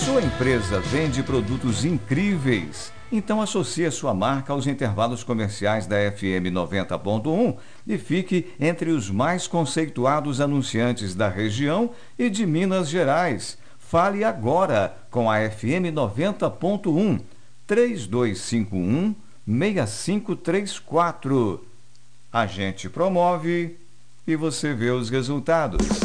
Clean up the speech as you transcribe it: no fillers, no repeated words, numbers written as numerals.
Sua empresa vende produtos incríveis? Então associe a sua marca aos intervalos comerciais da FM 90.1 e fique entre os mais conceituados anunciantes da região e de Minas Gerais. Fale agora com a FM 90.1 3251 6534. A gente promove e você vê os resultados.